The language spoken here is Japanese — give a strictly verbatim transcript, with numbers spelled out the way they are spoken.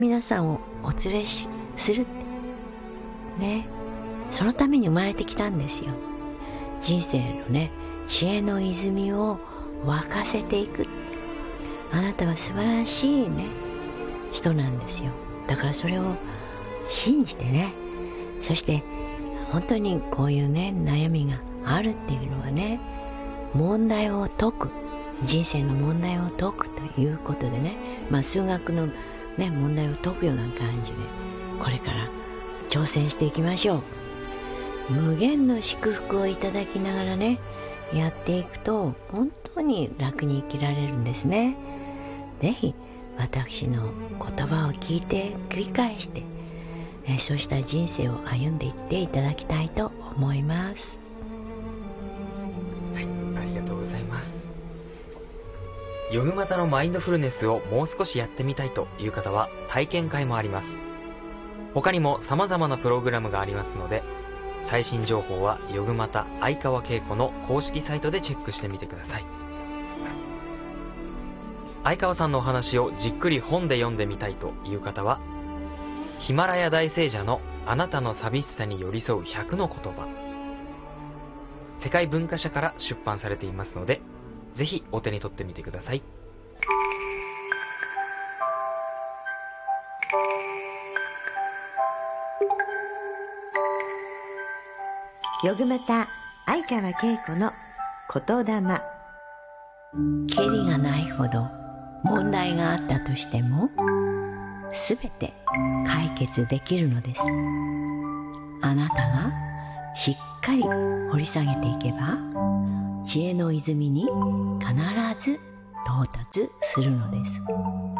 皆さんをお連れしするってね、そのために生まれてきたんですよ。人生のね、知恵の泉を沸かせていく。あなたは素晴らしいね人なんですよ。だからそれを信じてね、そして本当にこういうね悩みがあるっていうのはね、問題を解く、人生の問題を解くということでね、まあ数学のね問題を解くような感じでこれから挑戦していきましょう。無限の祝福をいただきながらねやっていくと本当に楽に生きられるんですね。ぜひ私の言葉を聞いて繰り返して、えそうした人生を歩んでいっていただきたいと思います。 はい、ありがとうございます。ヨグマタのマインドフルネスをもう少しやってみたいという方は体験会もあります。他にも様々なプログラムがありますので、最新情報はヨグマタ相川恵子の公式サイトでチェックしてみてください。相川さんのお話をじっくり本で読んでみたいという方は、ヒマラヤ大聖者のあなたの寂しさに寄り添うひゃくの言葉、世界文化社から出版されていますので、ぜひお手に取ってみてください。 ヨグマタ相川恵子の言霊。けりがないほど問題があったとしてもすべて解決できるのです。あなたがしっかり掘り下げていけば知恵の泉に必ず到達するのです。